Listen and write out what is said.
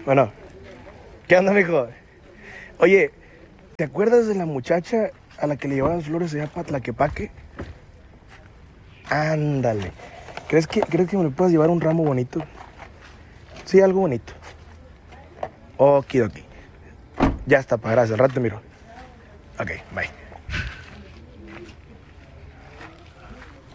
Bueno, ¿qué onda, mijo? Oye, ¿te acuerdas de la muchacha a la que le llevaba las flores allá para Tlaquepaque? Ándale. ¿Crees que me le puedas llevar un ramo bonito? Sí, algo bonito. Okidoki. Ya está, pa, gracias. Al rato te miro. Ok, bye.